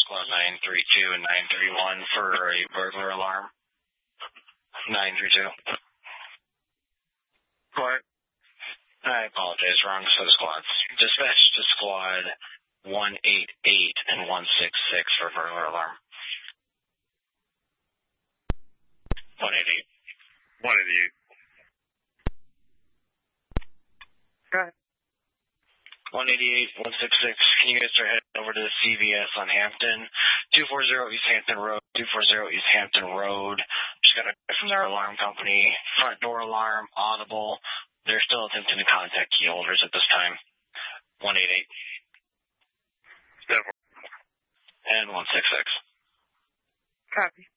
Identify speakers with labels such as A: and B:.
A: squad 932 and 931 for a burglar alarm. 932.
B: What?
A: I apologize, wrong set of squads. Dispatch to squad 188 and 166 for burglar alarm. 188.
B: 188. Okay.
A: 188, 166. Can you guys start heading over to the CVS on Hampton? 240 East Hampton Road, 240 East Hampton Road. Just got a from their alarm company. Front door alarm, audible. They're still attempting to contact key holders at this time. 188.
B: 7.
A: And 166.
B: Copy.